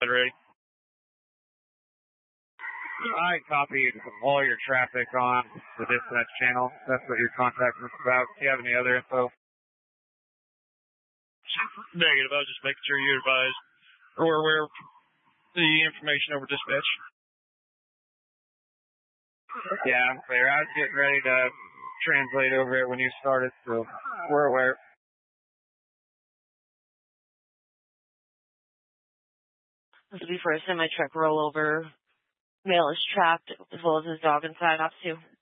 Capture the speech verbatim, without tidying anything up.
ready. I copied all your traffic on the dispatch channel. That's what you're contacting us about. Do you have any other info? Negative. I was just making sure you're advised or aware of the information over dispatch. Yeah, fair. I was getting ready to translate over it when you started, so we're aware. This will be for a semi-truck rollover. Male is trapped, as well as his dog inside. Ops two.